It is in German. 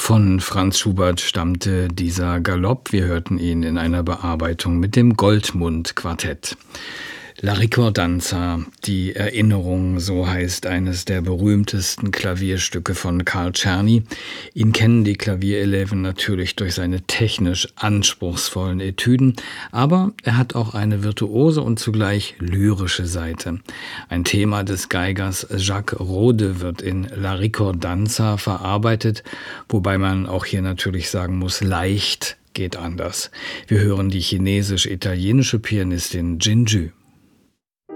Von Franz Schubert stammte dieser Galopp. Wir hörten ihn in einer Bearbeitung mit dem Goldmund-Quartett. La Ricordanza, die Erinnerung, so heißt eines der berühmtesten Klavierstücke von Carl Czerny. Ihn kennen die Klaviereleven natürlich durch seine technisch anspruchsvollen Etüden, aber er hat auch eine virtuose und zugleich lyrische Seite. Ein Thema des Geigers Jacques Rode wird in La Ricordanza verarbeitet, wobei man auch hier natürlich sagen muss, leicht geht anders. Wir hören die chinesisch-italienische Pianistin Jin Ju.